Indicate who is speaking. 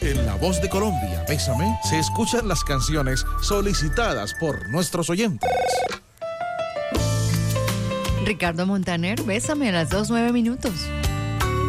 Speaker 1: En La Voz de Colombia, Bésame, se escuchan las canciones solicitadas por nuestros oyentes.
Speaker 2: Ricardo Montaner, Bésame a las 2:09.